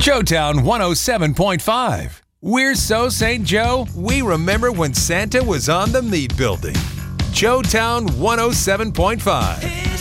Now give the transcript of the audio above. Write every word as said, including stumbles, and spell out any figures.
Showtown one oh seven point five. We're so Saint Joe, we remember when Santa was on the meat building. Showtown one oh seven point five.